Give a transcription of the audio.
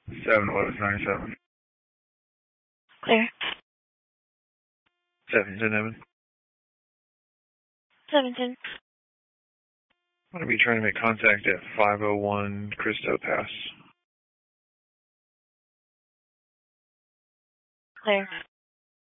71197. Clear. 710. 710. I'm going to be trying to make contact at 501 Cristo Pass. Clear.